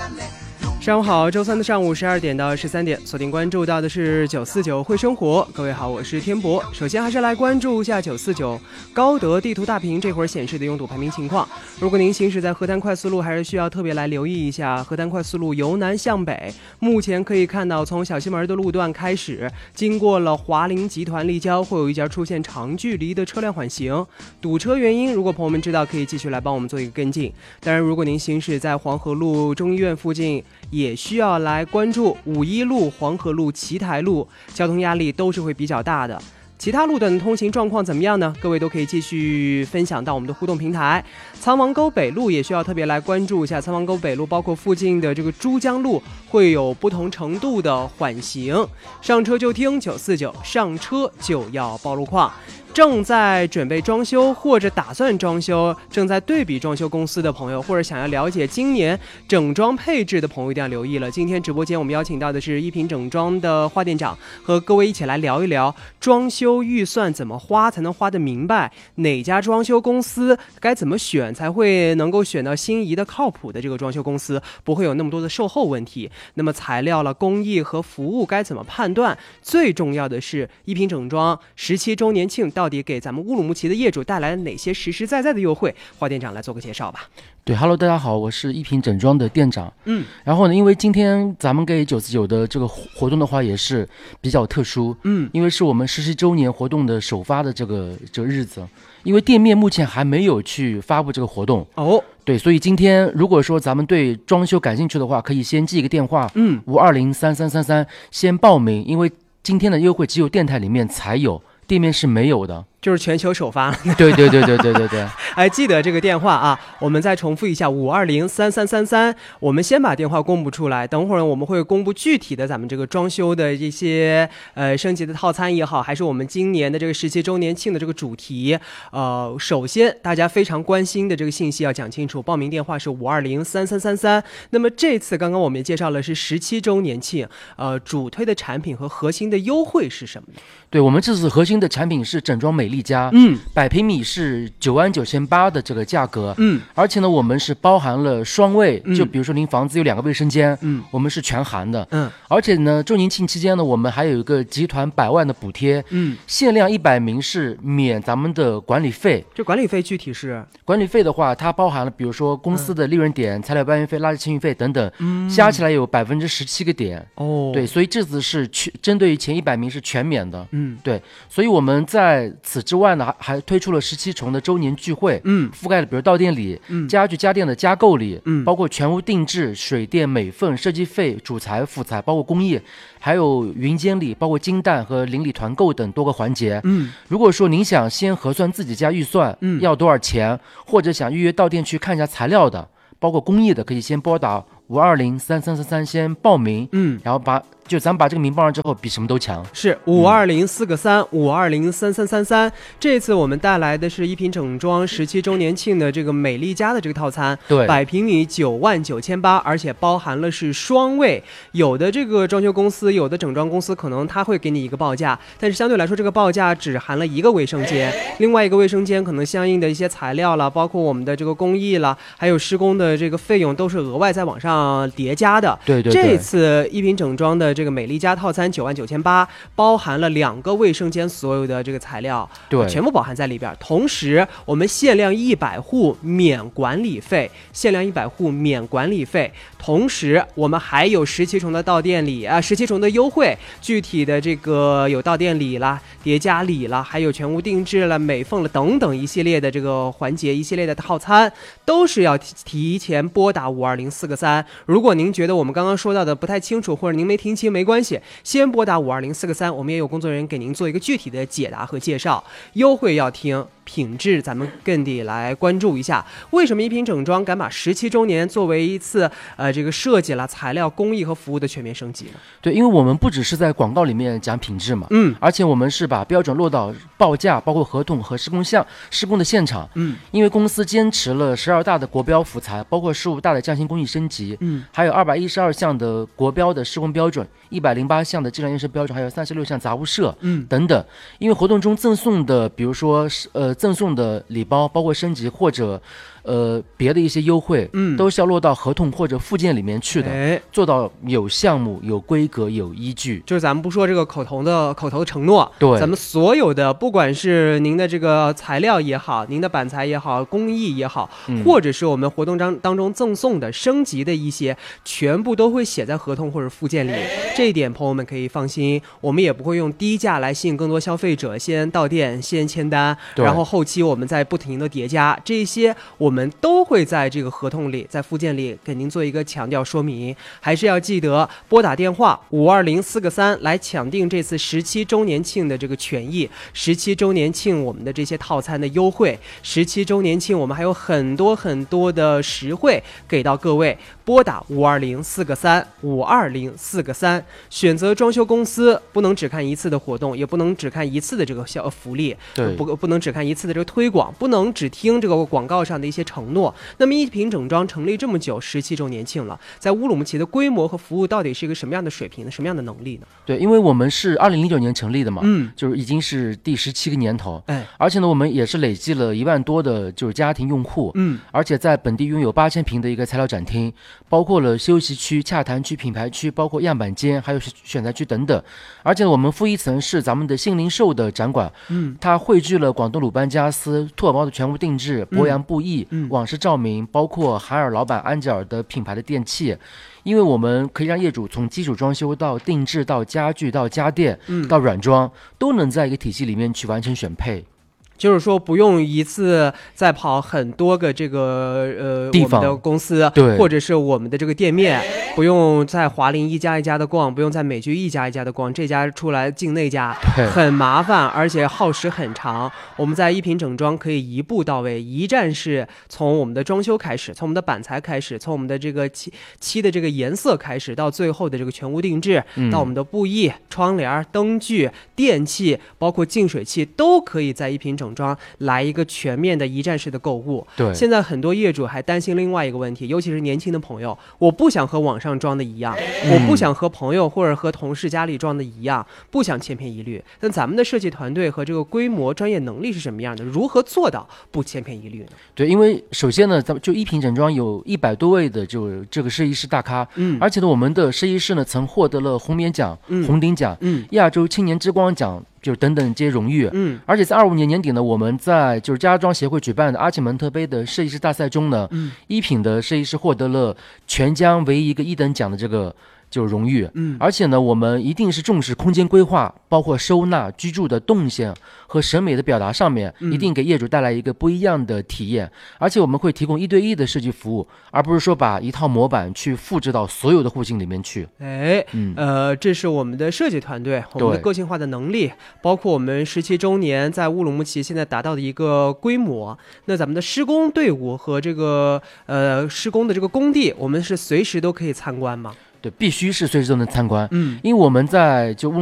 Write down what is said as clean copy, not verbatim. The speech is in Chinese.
上午好，周三的上午12点到13点，锁定关注到的是949会生活。各位好，我是天博。首先还是来关注一下949高德地图大屏这会儿显示的拥堵排名情况。如果您行驶在河滩快速路，还是需要特别来留意一下河滩快速路由南向北。目前可以看到，从小西门的路段开始，经过了华菱集团立交，会有一家出现长距离的车辆缓行。堵车原因，如果朋友们知道，可以继续来帮我们做一个跟进。当然，如果您行驶在黄河路中医院附近，也需要来关注五一路、黄河路、奇台路，交通压力都是会比较大的。其他路段的通行状况怎么样呢？各位都可以继续分享到我们的互动平台。苍王沟北路也需要特别来关注一下，苍王沟北路包括附近的这个珠江路会有不同程度的缓行。上车就听949，上车就要报路况。正在准备装修或者打算装修，正在对比装修公司的朋友，或者想要了解今年整装配置的朋友一定要留意了。今天直播间我们邀请到的是一品整装的花店长，和各位一起来聊一聊装修预算怎么花才能花得明白，哪家装修公司该怎么选才会能够选到心仪的靠谱的这个装修公司，不会有那么多的售后问题。那么材料了、工艺和服务该怎么判断？最重要的是一品整装17周年庆到底给咱们乌鲁木齐的业主带来了哪些实实在在的优惠？花店长来做个介绍吧。 对 ，Hello， 大家好，我是一品整装的店长。然后呢，因为今天咱们给949的这个活动的话也是比较特殊，因为是我们17周年活动的首发的这个日子，因为店面目前还没有去发布这个活动哦。对，所以今天如果说咱们对装修感兴趣的话，可以先记一个电话，5203333，先报名，因为今天的优惠只有电台里面才有，店面是没有的。 就是全球首发。 对。 还记得这个电话啊，我们再重复一下，5203333。我们先把电话公布出来，等会儿我们会公布具体的咱们这个装修的一些升级的套餐也好，还是我们今年的这个17周年庆的这个主题。首先大家非常关心的这个信息要讲清楚，报名电话是5203333。那么这次刚刚我们也介绍了是17周年庆，主推的产品和核心的优惠是什么呢？ 对，我们这次核心的产品是整装美丽家，100平米是99800的这个价格，而且呢，我们是包含了双卫，就比如说您房子有2个卫生间，我们是全含的，而且呢，周年庆期间呢，我们还有一个集团100万的补贴，限量100名是免咱们的管理费。 这管理费具体是？管理费的话，它包含了比如说公司的利润点、材料搬运费、垃圾清运费等等，加起来有17%个点。哦，对，所以这次是针对于前100名是全免的。对，所以我们在此之外呢，还推出了17重的周年聚会，覆盖了比如到店礼、家具家电的加购礼，包括全屋定制、水电美缝、设计费、主材辅材，包括工艺，还有云监礼，包括金蛋和邻里团购等多个环节。如果说您想先核算自己家预算，要多少钱，或者想预约到店去看一下材料的，包括工艺的，可以先拨打5203333先报名，然后咱们把这个名报上之后，比什么都强。是 5204335203333。这次我们带来的是一品整装17周年庆的这个美丽家的这个套餐，对，100平米99800，而且包含了是双卫。有的这个装修公司，有的整装公司可能他会给你一个报价，但是相对来说这个报价只含了一个卫生间，另外一个卫生间可能相应的一些材料了，包括我们的这个工艺了，还有施工的这个费用都是额外在往上叠加的。对，这次一品整装的这个美丽家套餐99800，包含了2个卫生间所有的这个材料，对，全部包含在里边。同时我们限量100户免管理费，同时我们还有17重的到店礼17重的优惠，具体的这个有到店礼啦、叠加礼啦，还有全屋定制了、美缝了等等一系列的这个环节，一系列的套餐都是要提前拨打52043。如果您觉得我们刚刚说到的不太清楚，或者您没听清，没关系，先拨打52043，我们也有工作人员给您做一个具体的解答和介绍。优惠要听，品质咱们更得来关注一下。为什么一品整装敢把17周年作为一次这个设计了、材料、工艺和服务的全面升级呢？ 对，因为我们不只是在广告里面讲品质嘛，而且我们是把标准落到报价，包括合同和施工的现场，因为公司坚持了12大的国标辅材，包括15大的匠心工艺升级，还有212项的国标的施工标准，108项的质量验收标准，还有36项杂物社，等等。因为活动中赠送的，比如说赠送的礼包，包括升级或者别的一些优惠，都是要落到合同或者附件里面去的，做到有项目、有规格、有依据。 就是咱们不说这个口头的承诺， 对， 咱们所有的，不管是您的这个材料也好，您的板材也好，工艺也好，或者是我们活动当中赠送的、升级的一些，全部都会写在合同或者附件里。这一点朋友们可以放心，我们也不会用低价来吸引更多消费者先到店先签单，然后后期我们再不停的叠加，这些我们都会在这个合同里，在附件里给您做一个强调说明。还是要记得拨打电话520-4个3来抢订这次17周年庆的这个权益，17周年庆我们的这些套餐的优惠，17周年庆我们还有很多很多的实惠给到各位。拨打520-4个3，选择装修公司，不能只看一次的活动，也不能只看一次的这个福利，不能只看一次的这个推广，不能只听这个广告上的一些承诺。那么一品整装成立这么久，17周年庆了，在乌鲁木齐的规模和服务到底是一个什么样的水平呢？什么样的能力呢？ 对，因为我们是2009年成立的嘛，就是已经是第17个年头，而且呢，我们也是累计了1万多的就是家庭用户，而且在本地拥有8000平的一个材料展厅，包括了休息区、洽谈区、品牌区，包括样板间，还有选材区等等。而且我们负一层是咱们的新零售的展馆，它汇聚了广东鲁班家私、兔宝宝的全屋定制、博洋布艺、网式照明，包括海尔老板、安吉尔的品牌的电器。因为我们可以让业主从基础装修到定制到家具到家电到软装，都能在一个体系里面去完成选配。 就是说不用一次再跑很多个这个地方我们的公司， 对， 或者是我们的这个店面，不用在华林一家一家的逛，不用在美居一家一家的逛，这家出来进那家很麻烦，而且耗时很长。我们在一品整装可以一步到位，一站式，从我们的装修开始，从我们的板材开始，从我们的这个漆的这个颜色开始，到最后的这个全屋定制，到我们的布艺、窗帘、灯具、电器，包括净水器，都可以在一品整装来一个全面的一站式的购物。 对， 现在很多业主还担心另外一个问题，尤其是年轻的朋友，我不想和网上装的一样，我不想和朋友或者和同事家里装的一样，不想千篇一律。但咱们的设计团队和这个规模、专业能力是什么样的？如何做到不千篇一律呢？ 对，因为首先呢，咱们就一品整装有100多位的就这个设计师大咖，而且呢，我们的设计师呢曾获得了红棉奖、红顶奖、亚洲青年之光奖。就等等这些荣誉，而且在25年年底呢，我们在就是家装协会举办的阿奇门特杯的设计师大赛中呢，一品的设计师获得了全疆唯一一个1等奖的这个就是荣誉，而且呢，我们一定是重视空间规划，包括收纳、居住的动线和审美的表达上面，一定给业主带来一个不一样的体验。而且我们会提供1对1的设计服务，而不是说把一套模板去复制到所有的户型里面去。 这是我们的设计团队，我们的个性化的能力，包括我们17周年在乌鲁木齐现在达到的一个规模。那咱们的施工队伍和这个施工的这个工地，我们是随时都可以参观吗？ 对，必须是随时都能参观，因为我们在就